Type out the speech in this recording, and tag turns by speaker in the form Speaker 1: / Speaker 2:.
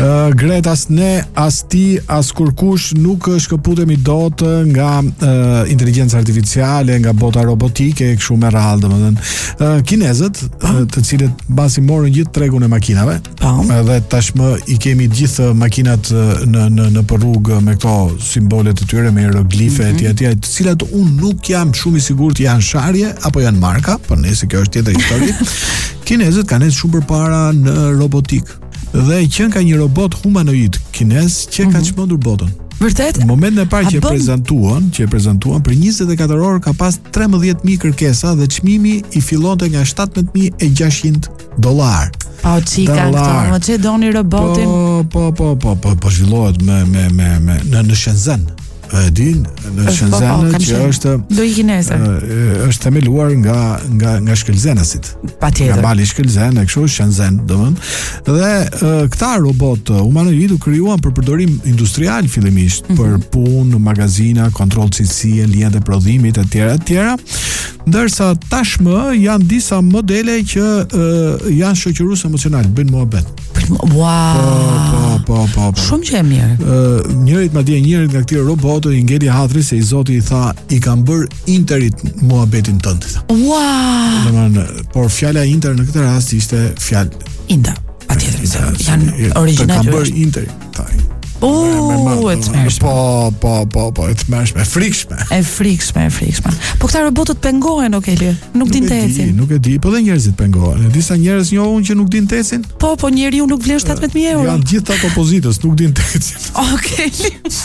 Speaker 1: Gret, as ne, as ti, as kurkush nuk shkëputemi dot nga inteligjenca artificiale, nga bota robotike, kështu me radhë, domethënë. Kinezët, të cilët mbasi morën gjithë tregun e makinave, edhe tashmë i kemi gjithë makinat në rrugë me këto simbolet e tyre, me hieroglife etj, të cilat unë nuk jam shumë i sigurt janë sharje apo janë marka, por nëse kjo është tjetër histori. Kinezët kanë shumë përpara në robotik dhe që ka një robot humanoid kinez që ka çmendur botën.
Speaker 2: Vërtet?
Speaker 1: Në momentin e parë që e prezantuan për 24 orë ka pas 13.000 kërkesa dhe çmimi i fillonte nga $17.600.
Speaker 2: Po çika këto, më që doni robotin?
Speaker 1: Po zhvillohet në Shenzhen. E din në Shenzhen që është
Speaker 2: do i kinesër.
Speaker 1: Është themeluar nga shkëlzenasit.
Speaker 2: Patjetër.
Speaker 1: Nga mali shkëlzen, kështu Shenzhen, domethënë. Dhe këta robot humanoid u krijuan për përdorim industrial fillimisht, për punë, magazina, kontroll cilësie, linjat e prodhimit etj. Ndërsa tashmë janë disa modele që janë shoqërues emocional, bëjnë muhabet.
Speaker 2: Wow.
Speaker 1: Po.
Speaker 2: Shumë që e mirë.
Speaker 1: Njërit nga këtyre robotët i ngeli hatri se i Zoti i tha i kam bër interit muhabetin tënd.
Speaker 2: Wow.
Speaker 1: Domethënë, por fjala inter në këtë rast ishte fjalë
Speaker 2: inter. Patjetër, janë origjinale.
Speaker 1: Kam bër interit.
Speaker 2: E të mërshme.
Speaker 1: Po, e të mërshme, e frikshme.
Speaker 2: Po këta robotët pengohen, Okeli? Nuk din të ecin.
Speaker 1: Nuk e di, po dhe njerëzit pengohen. Disa njerëz njohun që nuk din të ecin?
Speaker 2: Po njeriu nuk vlen €17.000.
Speaker 1: Janë gjithë ato opozitës, nuk din të ecin.
Speaker 2: Okeli.